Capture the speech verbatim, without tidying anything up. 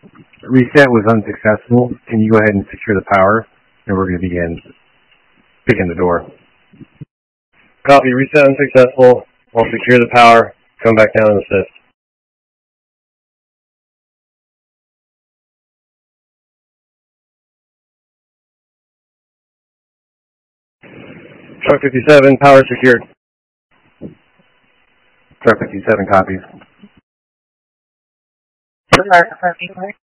Reset was unsuccessful. Can you go ahead and secure the power? And we're going to begin picking the door. Copy. Reset unsuccessful. I'll secure the power. Come back down and assist. Truck fifty-seven, power secured. Truck fifty-seven copies. Alert,